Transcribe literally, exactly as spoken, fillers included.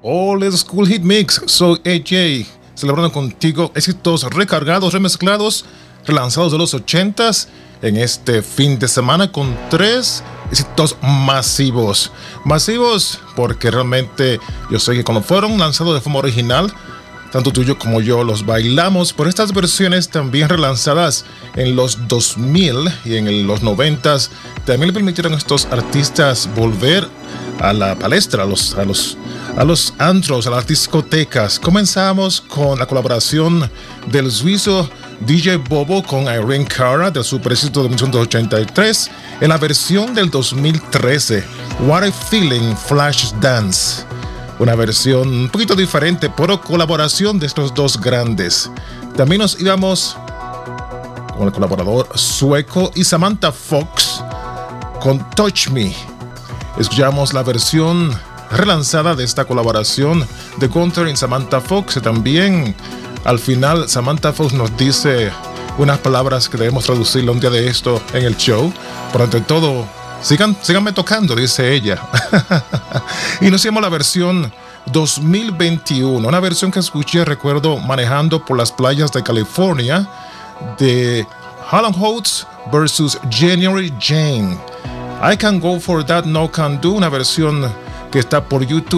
Old School Hit Mix, soy A J, celebrando contigo éxitos recargados, remezclados, relanzados de los ochentas en este fin de semana con tres éxitos masivos. Masivos porque realmente yo sé que cuando fueron lanzados de forma original, tanto tú y yo como yo los bailamos, por estas versiones también relanzadas en los dos mil y en los noventa también le permitieron a estos artistas volver a la palestra, a los, a los, a los antros, a las discotecas. Comenzamos con la colaboración del suizo D J Bobo con Irene Cara de su éxito de mil novecientos ochenta y tres en la versión del dos mil trece, What a Feeling Flash Dance. Una versión un poquito diferente, por colaboración de estos dos grandes. También nos íbamos con el colaborador sueco y Samantha Fox con Touch Me. Escuchamos la versión relanzada de esta colaboración de Gunther y Samantha Fox. También al final Samantha Fox nos dice unas palabras que debemos traducirlo un día de esto en el show. Por ante todo, sigan, síganme tocando, dice ella. Y nos hicimos la versión dos mil veintiuno, una versión que escuché, recuerdo, manejando por las playas de California, de Hall and Oates versus January Jane. I Can Go For That, No Can Do, una versión que está por YouTube.